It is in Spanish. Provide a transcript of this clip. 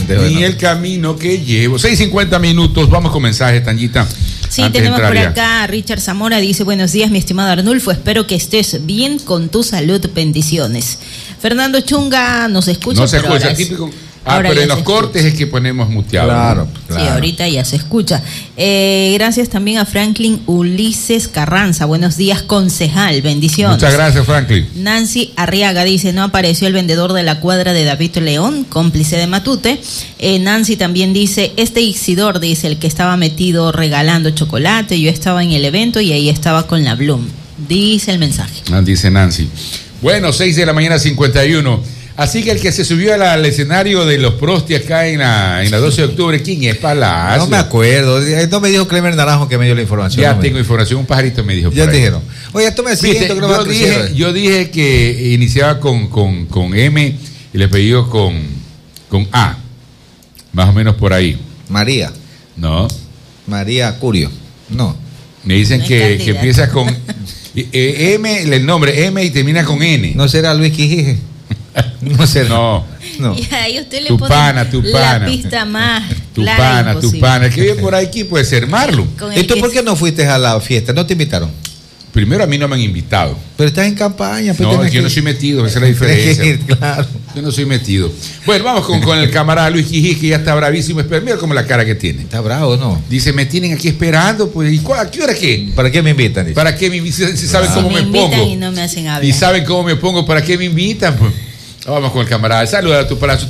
Ni el camino que llevo. 6:50 minutos. Vamos con mensajes, Tanyita. Sí, tenemos por acá a Richard Zamora, dice: buenos días, mi estimado Arnulfo, espero que estés bien con tu salud, bendiciones. Fernando Chunga nos escucha. No se escucha, típico. Pero en los cortes es que ponemos muteado. Claro. Sí, ahorita ya se escucha. Gracias también a Franklin Ulises Carranza. Buenos días, concejal. Bendiciones. Muchas gracias, Franklin. Nancy Arriaga dice: no apareció el vendedor de la cuadra de David León, cómplice de Matute. Nancy también dice: este Isidor, dice, el que estaba metido regalando chocolate. Yo estaba en el evento y ahí estaba con la Bloom. Dice el mensaje. Dice Nancy. Bueno, 6:51 a.m. Así que el que se subió al escenario de los Prosti acá en la 12 de octubre, ¿quién es? Palacio. No me acuerdo. No me dijo Clemer Naranjo que me dio la información. Ya tengo información, un pajarito me dijo. Ya te dijeron. Oye, esto me siento que no va a crecer. Yo dije que iniciaba con M y le pedí con A. Más o menos por ahí. María. No. María Curio. No. Me dicen que empieza con M, el nombre M y termina con N. ¿No será Luis Quijije? No sé, no. Y ahí usted le tu pone pana. la pista más tu pana. El que vive por aquí puede ser Marlon. ¿Y tú por qué no fuiste a la fiesta? ¿No te invitaron? Primero, a mí no me han invitado. Pero estás en campaña. Pues no, yo no soy metido, esa es la diferencia. Claro. Yo no soy metido. Bueno, vamos con el camarada Luis Quijí, que ya está bravísimo. Mira como la cara que tiene. Está bravo, ¿no? Dice: me tienen aquí esperando. Pues, ¿y a qué hora qué? ¿Para qué me invitan? Dice. ¿Para qué me invitan? Si saben cómo me pongo. Y no me hacen hablar. Y saben cómo me pongo, ¿para qué me invitan? Pues, vamos con el camarada. Saluda a tu palacio.